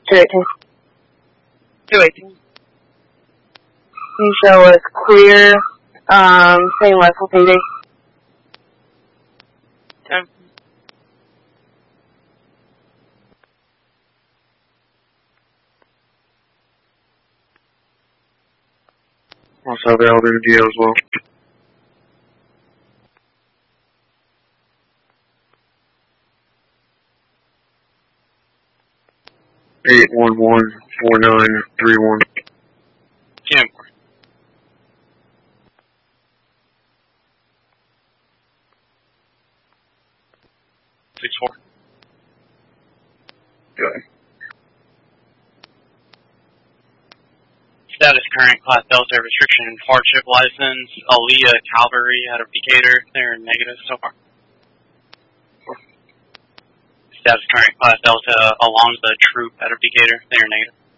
218. 218. You show us clear, St. Russell PD. Okay. Also available in the as well. Eight 1-1-4931. Yeah. 6-4. Okay. Status current Class Delta restriction hardship license. Aaliyah Cavalry out of Decatur. They're negative so far. Status current Class Delta Alonzo Troop out of Decatur. They're negative.